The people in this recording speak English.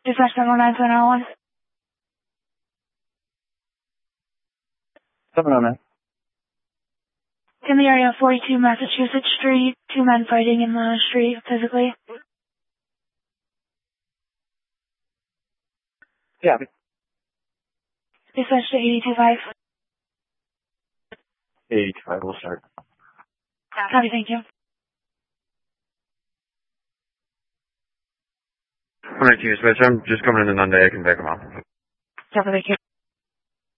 Dispatch 709-701. 709. In the area of 42 Massachusetts Street, 2 men fighting in the street physically. Yeah. Dispatch to 825. 825, we'll start. Copy, thank you. 192 dispatch, I'm just coming in the Nunday, I can back him off. Copy, thank you.